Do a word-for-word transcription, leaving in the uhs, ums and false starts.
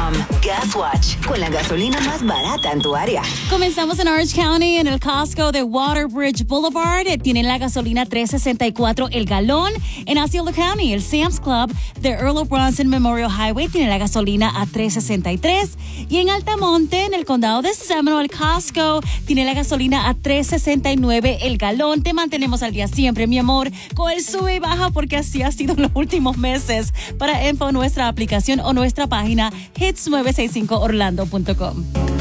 com. Gaswatch, con la gasolina más barata en tu área. Comenzamos en Orange County, en el Costco de Waterbridge Boulevard. Tienen la gasolina tres sesenta y cuatro el galón. En Osceola County, el Sam's Club de Earl of Bronson Memorial Highway tiene la gasolina a tres sesenta y tres. Y en Altamonte, en el condado de Seminole, el Costco tiene la gasolina a tres sesenta y nueve el galón. Te mantenemos al día siempre, mi amor, con el sube y baja, porque así ha sido en los últimos meses. Para info, nuestra aplicación o nuestra página hits nueve sesenta y cinco orlando punto com.